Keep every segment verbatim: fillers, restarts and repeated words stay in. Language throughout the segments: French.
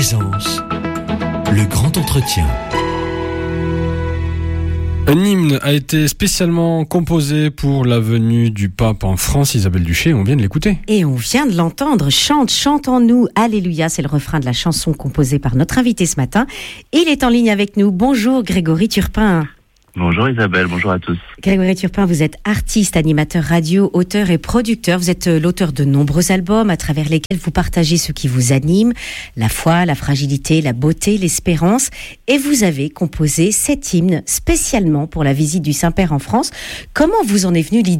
Présence, le grand entretien. Un hymne a été spécialement composé pour la venue du pape en France, Isabelle Duché, on vient de l'écouter. Et on vient de l'entendre, chante, chante en nous, Alléluia, c'est le refrain de la chanson composée par notre invité ce matin. Il est en ligne avec nous, bonjour Grégory Turpin. Bonjour Isabelle, bonjour à tous. Grégory Turpin, vous êtes artiste, animateur radio, auteur et producteur. Vous êtes l'auteur de nombreux albums à travers lesquels vous partagez ce qui vous anime, la foi, la fragilité, la beauté, l'espérance. Et vous avez composé cet hymne spécialement pour la visite du Saint-Père en France. Comment vous en est venue l'idée ?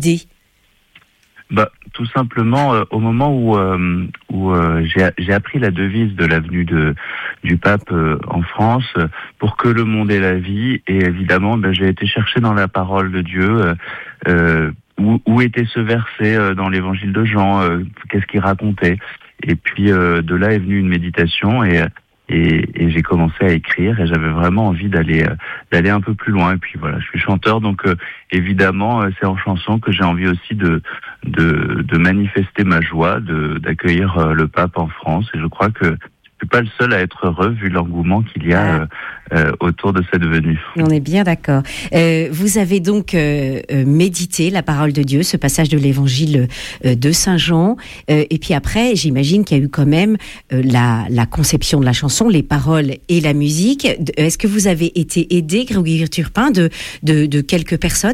Bah, tout simplement, euh, au moment où, euh, où euh, j'ai, j'ai appris la devise de la venue de, du pape euh, en France, euh, pour que le monde ait la vie, et évidemment, bah, j'ai été chercher dans la parole de Dieu euh, euh, où, où était ce verset euh, dans l'évangile de Jean, euh, qu'est-ce qu'il racontait. Et puis euh, de là est venue une méditation, et Et, et j'ai commencé à écrire, et j'avais vraiment envie d'aller euh, d'aller un peu plus loin. Et puis voilà, je suis chanteur, donc euh, évidemment, euh, c'est en chanson que j'ai envie aussi de de, de manifester ma joie, de d'accueillir euh, le pape en France. Et je crois que je suis pas le seul à être heureux vu l'engouement qu'il y a euh, euh, autour de cette venue. On est bien d'accord. Euh, vous avez donc euh, médité la parole de Dieu, ce passage de l'évangile euh, de Saint Jean, euh, et puis après, j'imagine qu'il y a eu quand même euh, la, la conception de la chanson, les paroles et la musique. Est-ce que vous avez été aidé, Grégory Turpin, de, de, de quelques personnes ?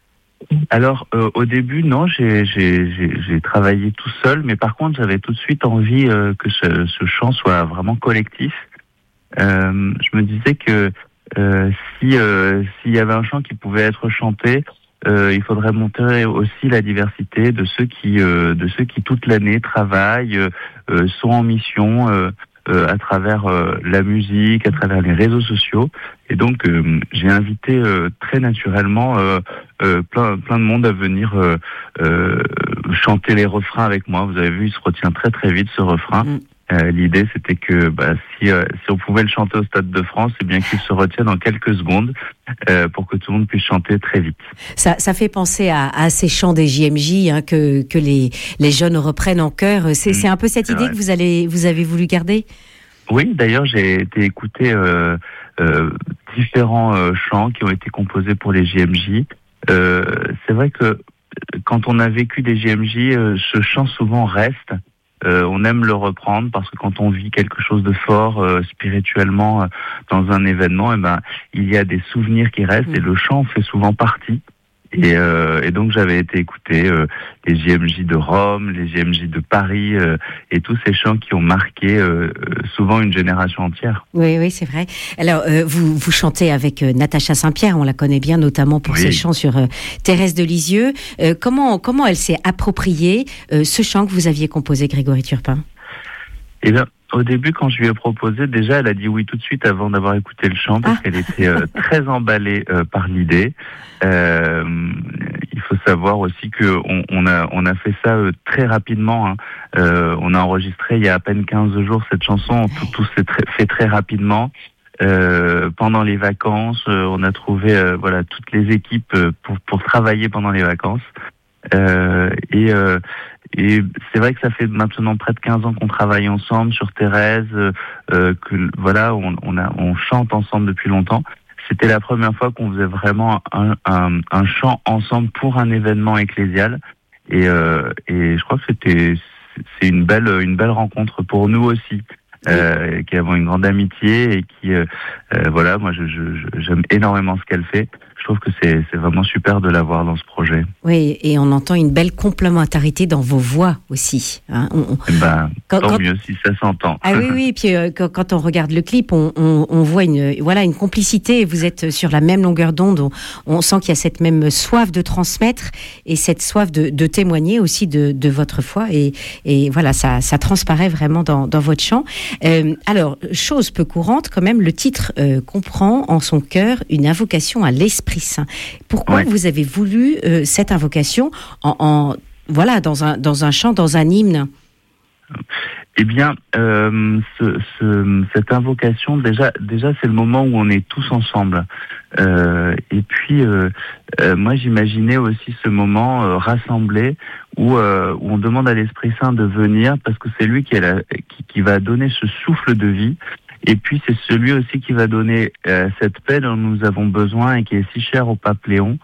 Alors, euh, au début, non, j'ai, j'ai, j'ai, j'ai travaillé tout seul, mais par contre, j'avais tout de suite envie euh, que ce, ce chant soit vraiment collectif. Euh, je me disais que euh, si euh, s'il y avait un chant qui pouvait être chanté, euh, il faudrait montrer aussi la diversité de ceux qui euh, de ceux qui toute l'année travaillent, euh, sont en mission. Euh, Euh, à travers euh, la musique, à travers les réseaux sociaux. Et donc, euh, j'ai invité euh, très naturellement euh, euh, plein, plein de monde à venir euh, euh, chanter les refrains avec moi. Vous avez vu, il se retient très très vite ce refrain. Mmh. Euh, l'idée, c'était que bah, si, euh, si on pouvait le chanter au Stade de France, c'est bien qu'il se retienne en quelques secondes euh, pour que tout le monde puisse chanter très vite. Ça, ça fait penser à, à ces chants des J M J hein, que, que les, les jeunes reprennent en chœur. C'est, mmh, c'est un peu cette idée vrai. que vous, allez, vous avez voulu garder ? Oui, d'ailleurs, j'ai été écouter euh, euh, différents euh, chants qui ont été composés pour les J M J. Euh, c'est vrai que quand on a vécu des J M J, euh, ce chant souvent reste. Euh, on aime le reprendre parce que quand on vit quelque chose de fort euh, spirituellement euh, dans un événement, eh ben il y a des souvenirs qui restent, mmh. et le chant fait souvent partie. Et, euh, et donc j'avais été écouter euh, les J M J de Rome, les J M J de Paris, euh, et tous ces chants qui ont marqué euh, souvent une génération entière. Oui, oui, c'est vrai. Alors euh, vous vous chantez avec euh, Natacha Saint-Pierre, on la connaît bien notamment pour oui. ses chants sur euh, Thérèse de Lisieux. Euh, comment comment elle s'est appropriée euh, ce chant que vous aviez composé, Grégory Turpin ? Eh bien, au début, quand je lui ai proposé, déjà, elle a dit oui tout de suite avant d'avoir écouté le chant, parce ah. qu'elle était euh, très emballée euh, par l'idée. Euh, il faut savoir aussi que on, on a on a fait ça euh, très rapidement. Hein. Euh, on a enregistré il y a à peine quinze jours cette chanson. Tout, tout s'est très, fait très rapidement. Euh, pendant les vacances, euh, on a trouvé euh, voilà toutes les équipes euh, pour pour travailler pendant les vacances. Euh, et euh, Et c'est vrai que ça fait maintenant près de quinze ans qu'on travaille ensemble sur Thérèse, euh, que voilà, on, on, a, on chante ensemble depuis longtemps. C'était la première fois qu'on faisait vraiment un, un, un chant ensemble pour un événement ecclésial. Et, euh, et je crois que c'était c'est une belle une belle rencontre pour nous aussi, euh, qui avons une grande amitié et qui euh, euh, voilà, moi je, je, j'aime énormément ce qu'elle fait. Je trouve que c'est, c'est vraiment super de l'avoir dans ce projet. Oui, et on entend une belle complémentarité dans vos voix aussi. Hein. On, on... Ben, quand, tant quand... mieux si ça s'entend. Ah oui, oui, et puis euh, quand, quand on regarde le clip, on, on, on voit une, voilà, une complicité, vous êtes sur la même longueur d'onde, on, on sent qu'il y a cette même soif de transmettre et cette soif de, de témoigner aussi de, de votre foi, et, et voilà, ça, ça transparaît vraiment dans, dans votre chant. Euh, alors, chose peu courante quand même, le titre euh, comprend en son cœur une invocation à l'Esprit Saint. Pourquoi ouais. vous avez voulu euh, cette invocation en, en voilà dans un dans un chant, dans un hymne ? Eh bien, euh, ce, ce, cette invocation, déjà, déjà, c'est le moment où on est tous ensemble. Euh, et puis, euh, euh, moi, j'imaginais aussi ce moment euh, rassemblé où, euh, où on demande à l'Esprit Saint de venir, parce que c'est lui qui, est la, qui, qui va donner ce souffle de vie. Et puis c'est celui aussi qui va donner euh, cette paix dont nous avons besoin et qui est si chère au pape Léon,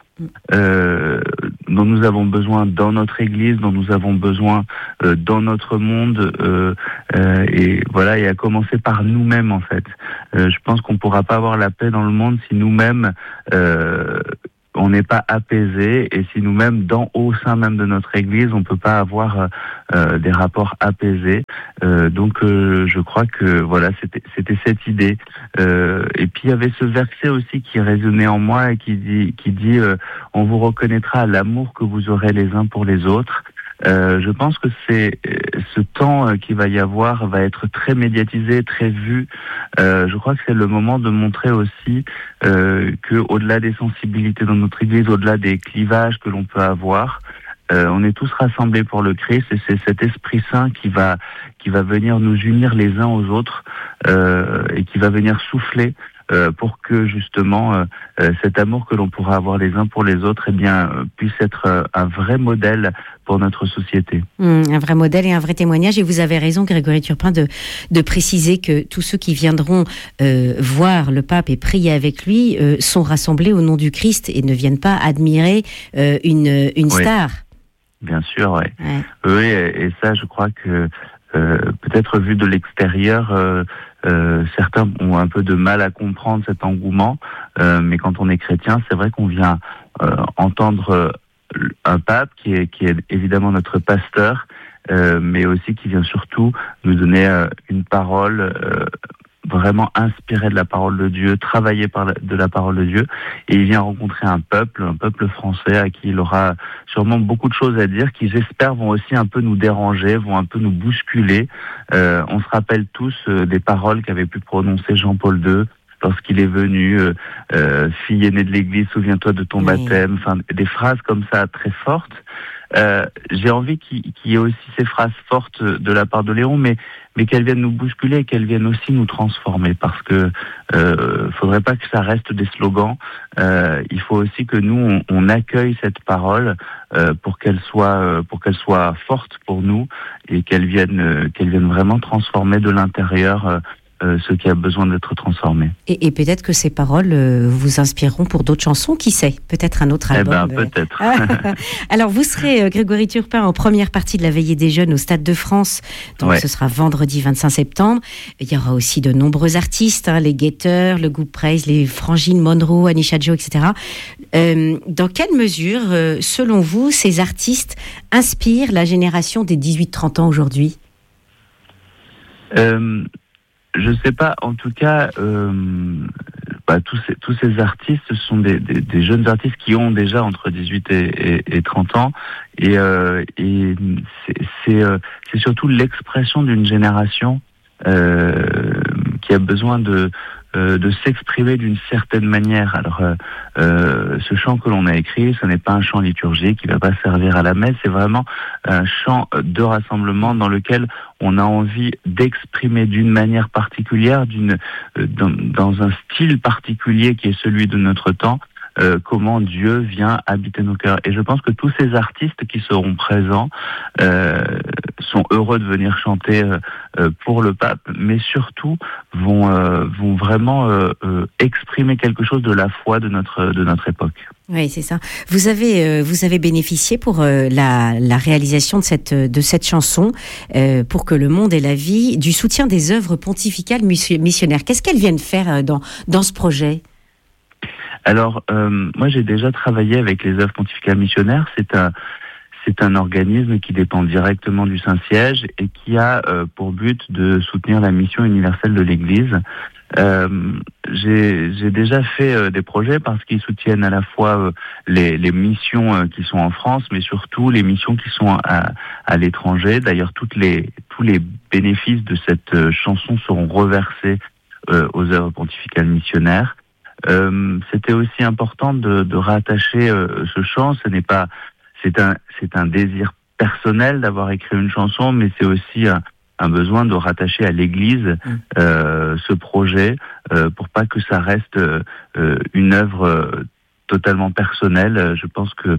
euh, dont nous avons besoin dans notre Église, dont nous avons besoin euh, dans notre monde, euh, euh, et voilà, et à commencer par nous-mêmes en fait. Euh, je pense qu'on ne pourra pas avoir la paix dans le monde si nous-mêmes euh, on n'est pas apaisé, et si nous-mêmes, dans au sein même de notre Église, on peut pas avoir euh, des rapports apaisés. Euh, donc, euh, je crois que voilà, c'était c'était cette idée. Euh, et puis il y avait ce verset aussi qui résonnait en moi et qui dit qui dit euh, on vous reconnaîtra l'amour que vous aurez les uns pour les autres. Euh, je pense que c'est ce temps qui va y avoir va être très médiatisé, très vu. Euh, je crois que c'est le moment de montrer aussi euh, que, au-delà des sensibilités dans notre Église, au-delà des clivages que l'on peut avoir, euh, on est tous rassemblés pour le Christ, et c'est cet Esprit Saint qui va qui va venir nous unir les uns aux autres euh, et qui va venir souffler. Euh, pour que justement euh, euh, cet amour que l'on pourra avoir les uns pour les autres, eh bien, euh, puisse être euh, un vrai modèle pour notre société. Mmh, un vrai modèle et un vrai témoignage. Et vous avez raison, Grégory Turpin, de, de préciser que tous ceux qui viendront euh, voir le pape et prier avec lui euh, sont rassemblés au nom du Christ et ne viennent pas admirer euh, une, une oui. star. Bien sûr, ouais. ouais. Oui, et, et ça, je crois que euh, peut-être vu de l'extérieur, euh, Euh, certains ont un peu de mal à comprendre cet engouement, euh, mais quand on est chrétien, c'est vrai qu'on vient euh, entendre euh, un pape qui est, qui est évidemment notre pasteur, euh, mais aussi qui vient surtout nous donner euh, une parole euh, vraiment inspirée de la parole de Dieu, travaillée par la, de la parole de Dieu, et il vient rencontrer un peuple, un peuple français à qui il aura sûrement beaucoup de choses à dire, qui j'espère vont aussi un peu nous déranger, vont un peu nous bousculer. Euh, on se rappelle tous euh, des paroles qu'avait pu prononcer Jean-Paul deux lorsqu'il est venu, euh, euh, fille aînée de l'Église, souviens-toi de ton oui. baptême, enfin des phrases comme ça très fortes. Euh, j'ai envie qu'il, qu'il y ait aussi ces phrases fortes de la part de Léon, mais mais qu'elles viennent nous bousculer et qu'elles viennent aussi nous transformer, parce que euh, faudrait pas que ça reste des slogans. Euh, il faut aussi que nous on, on accueille cette parole euh, pour qu'elle soit euh, pour qu'elle soit forte pour nous et qu'elle vienne euh, qu'elle vienne vraiment transformer de l'intérieur euh, Euh, ce qui a besoin d'être transformé. Et, et peut-être que ces paroles euh, vous inspireront pour d'autres chansons, qui sait, peut-être un autre album. Eh ben, peut-être. Alors, vous serez, euh, Grégory Turpin, en première partie de la Veillée des Jeunes au Stade de France, donc ouais. ce sera vendredi vingt-cinq septembre. Il y aura aussi de nombreux artistes, hein, les Guetteurs, le Groupe Praise, les Frangines Monroe, Anisha Joe, et cetera. Euh, dans quelle mesure, euh, selon vous, ces artistes inspirent la génération des dix-huit trente ans aujourd'hui ? euh... Je sais pas, en tout cas, euh, bah, tous ces tous ces artistes, ce sont des, des, des jeunes artistes qui ont déjà entre dix-huit et, et, et trente ans, et, euh, et c'est c'est, euh, c'est surtout l'expression d'une génération euh, qui a besoin de euh, de s'exprimer d'une certaine manière. Alors, euh, euh, ce chant que l'on a écrit, ce n'est pas un chant liturgique qui va pas servir à la messe, c'est vraiment un chant de rassemblement dans lequel on a envie d'exprimer d'une manière particulière, d'une euh, dans, dans un style particulier qui est celui de notre temps, euh, comment Dieu vient habiter nos cœurs. Et je pense que tous ces artistes qui seront présents euh, sont heureux de venir chanter euh, pour le pape, mais surtout vont euh, vont vraiment euh, euh, exprimer quelque chose de la foi de notre de notre époque. Oui, c'est ça. Vous avez euh, vous avez bénéficié pour euh, la la réalisation de cette de cette chanson euh, pour que le monde ait la vie du soutien des œuvres pontificales missionnaires. Qu'est-ce qu'elles viennent faire dans dans ce projet ? Alors, euh, moi, j'ai déjà travaillé avec les œuvres pontificales missionnaires. C'est un, c'est un organisme qui dépend directement du Saint-Siège et qui a euh, pour but de soutenir la mission universelle de l'Église. Euh, j'ai, j'ai déjà fait euh, des projets parce qu'ils soutiennent à la fois euh, les, les missions euh, qui sont en France, mais surtout les missions qui sont à, à l'étranger. D'ailleurs, toutes les, tous les bénéfices de cette euh, chanson seront reversés euh, aux œuvres pontificales missionnaires. Euh, c'était aussi important de, de rattacher euh, ce chant. Ce n'est pas, c'est un, c'est un désir personnel d'avoir écrit une chanson, mais c'est aussi un, un besoin de rattacher à l'Église euh, ce projet euh, pour pas que ça reste euh, une œuvre euh, totalement personnelle. Je pense que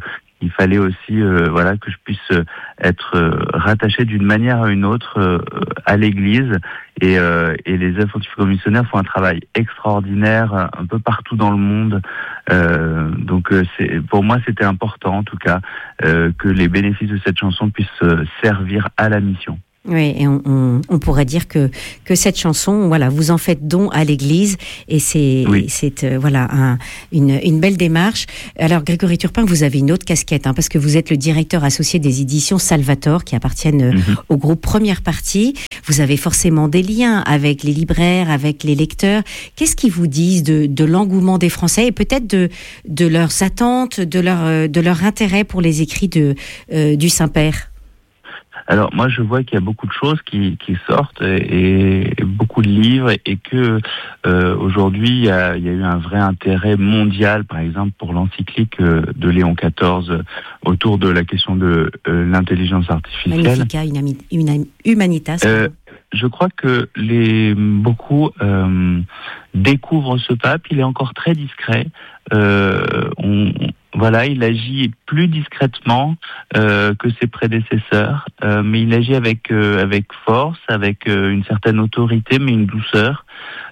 il fallait aussi euh, voilà que je puisse être euh, rattaché d'une manière à une autre euh, à l'Église. Et, euh, et les œuvres scientifiques missionnaires font un travail extraordinaire un peu partout dans le monde. Euh, donc euh, c'est, pour moi, c'était important en tout cas euh, que les bénéfices de cette chanson puissent euh, servir à la mission. Oui, et on, on, on pourrait dire que que cette chanson, voilà, vous en faites don à l'Église, et c'est oui. c'est euh, voilà un, une une belle démarche. Alors Grégory Turpin, vous avez une autre casquette, hein, parce que vous êtes le directeur associé des éditions Salvator, qui appartiennent mm-hmm. au groupe Première Partie. Vous avez forcément des liens avec les libraires, avec les lecteurs. Qu'est-ce qu'ils vous disent de de l'engouement des Français et peut-être de de leurs attentes, de leur de leur intérêt pour les écrits de euh, du Saint-Père? Alors moi je vois qu'il y a beaucoup de choses qui, qui sortent et, et beaucoup de livres et que euh, aujourd'hui il y a, il y a eu un vrai intérêt mondial, par exemple pour l'encyclique de Léon quatorze autour de la question de euh, l'intelligence artificielle. Magnifica Humanitas. Euh, je crois que les beaucoup euh, découvrent ce pape. Il est encore très discret. Euh, on, Voilà, il agit plus discrètement euh, que ses prédécesseurs, euh, mais il agit avec euh, avec force, avec euh, une certaine autorité, mais une douceur.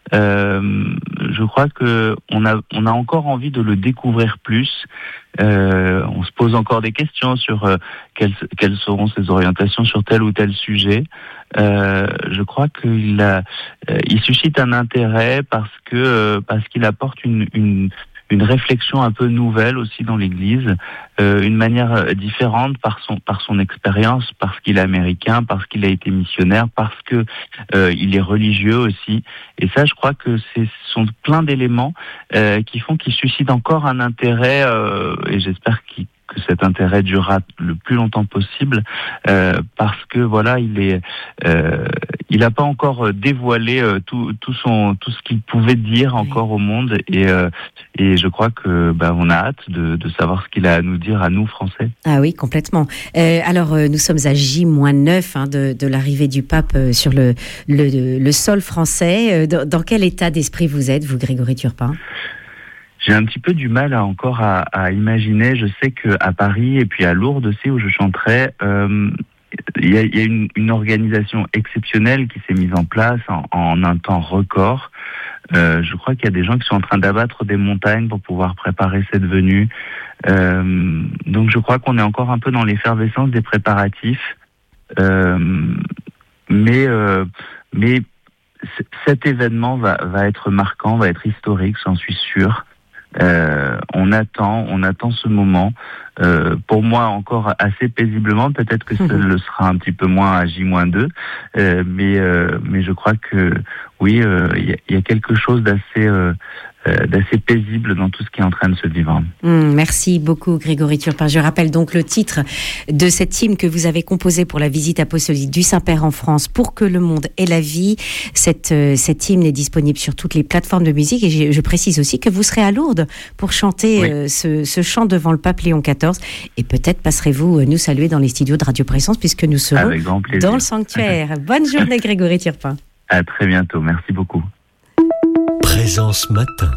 Euh, je crois que on a on a encore envie de le découvrir plus. Euh, on se pose encore des questions sur euh, quelles quelles seront ses orientations sur tel ou tel sujet. Euh, je crois qu'il a euh, il suscite un intérêt parce que euh, parce qu'il apporte une une une réflexion un peu nouvelle aussi dans l'Église, euh, une manière différente par son par son expérience, parce qu'il est américain, parce qu'il a été missionnaire, parce que euh, il est religieux aussi. Et ça, je crois que ce sont plein d'éléments euh, qui font qu'il suscite encore un intérêt, euh, et j'espère qu'il que cet intérêt durera le plus longtemps possible, euh, parce que voilà, il est, euh, il n'a pas encore dévoilé euh, tout, tout son, tout ce qu'il pouvait dire encore oui. au monde, et euh, et je crois que bah, on a hâte de, de savoir ce qu'il a à nous dire à nous Français. Ah oui, complètement. Euh, alors euh, nous sommes à J neuf hein, de, de l'arrivée du pape euh, sur le, le le sol français. Euh, dans, dans quel état d'esprit vous êtes, vous, Grégory Turpin? J'ai un petit peu du mal à, encore à, à imaginer. Je sais qu'à Paris et puis à Lourdes aussi, où je chanterai, euh, il y a, y a une, une organisation exceptionnelle qui s'est mise en place en, en un temps record. Euh, je crois qu'il y a des gens qui sont en train d'abattre des montagnes pour pouvoir préparer cette venue. Euh, donc je crois qu'on est encore un peu dans l'effervescence des préparatifs. Euh, mais euh, mais c- cet événement va, va être marquant, va être historique, j'en suis sûr. Euh, on attend, on attend ce moment. Euh, pour moi, encore assez paisiblement. Peut-être que ça le sera un petit peu moins à J deux, euh, mais euh, mais je crois que oui, il euh, y, y a quelque chose d'assez euh, euh, d'assez paisible dans tout ce qui est en train de se vivre. Mmh, merci beaucoup, Grégory Turpin. Je rappelle donc le titre de cette hymne que vous avez composé pour la visite apostolique du Saint-Père en France, Pour que le monde ait la vie. Cette, euh, cette hymne est disponible sur toutes les plateformes de musique, et je, je précise aussi que vous serez à Lourdes pour chanter oui. euh, ce, ce chant devant le pape Léon quatorze, et peut-être passerez-vous nous saluer dans les studios de Radio Présence, puisque nous serons dans le sanctuaire. Bonne journée, Grégory Turpin. À très bientôt, merci beaucoup. Présence matin.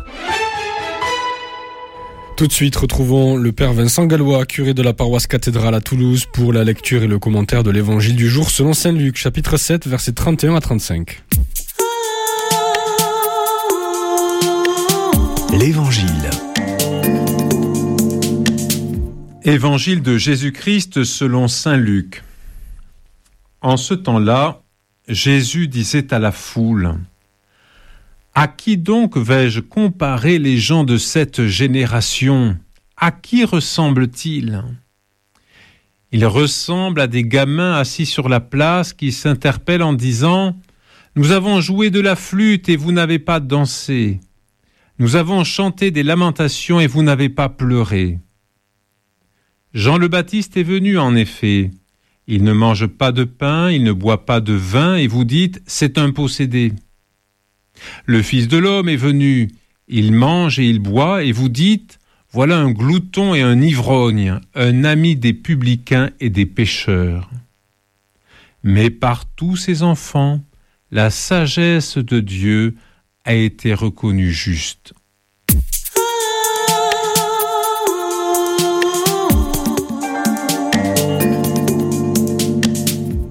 Tout de suite, retrouvons le Père Vincent Gallois, curé de la paroisse cathédrale à Toulouse, pour la lecture et le commentaire de l'évangile du jour selon saint Luc, chapitre sept, versets trente et un à trente-cinq. L'évangile. Évangile de Jésus-Christ selon saint Luc. En ce temps-là, Jésus disait à la foule : « À qui donc vais-je comparer les gens de cette génération ? À qui ressemblent-ils ? Ils ressemblent à des gamins assis sur la place qui s'interpellent en disant : « Nous avons joué de la flûte et vous n'avez pas dansé. Nous avons chanté des lamentations et vous n'avez pas pleuré. » Jean le Baptiste est venu en effet. Il ne mange pas de pain, il ne boit pas de vin, et vous dites « c'est un possédé ». Le Fils de l'homme est venu, il mange et il boit, et vous dites « voilà un glouton et un ivrogne, un ami des publicains et des pécheurs ». Mais par tous ces enfants, la sagesse de Dieu a été reconnue juste.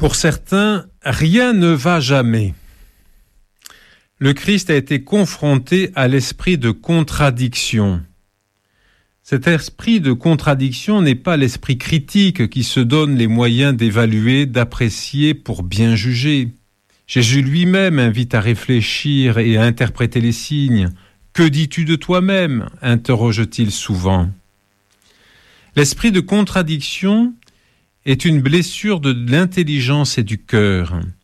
Pour certains, rien ne va jamais. Le Christ a été confronté à l'esprit de contradiction. Cet esprit de contradiction n'est pas l'esprit critique qui se donne les moyens d'évaluer, d'apprécier pour bien juger. Jésus lui-même invite à réfléchir et à interpréter les signes. « Que dis-tu de toi-même » interroge-t-il souvent. L'esprit de contradiction est une blessure de l'intelligence et du cœur.